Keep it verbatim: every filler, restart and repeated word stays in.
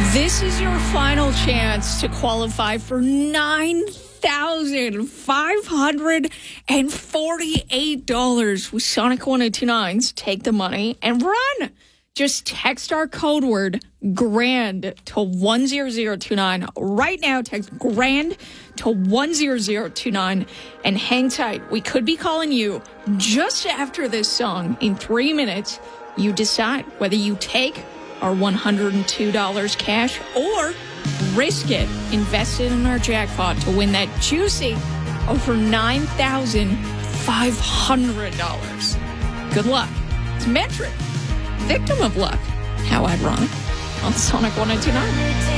This is your final chance to qualify for nine thousand five hundred forty-eight dollars with Sonic one oh two nine's Take the Money and Run. Just text our code word GRAND to one zero zero two nine. Right now, text GRAND to one zero zero two nine and hang tight. We could be calling you just after this song. In three minutes, you decide whether you take our one hundred two dollars cash or risk it, invest it in our jackpot to win that juicy over nine thousand five hundred dollars. Good luck. It's Metric, victim of luck. How ironic. On Sonic one oh two nine.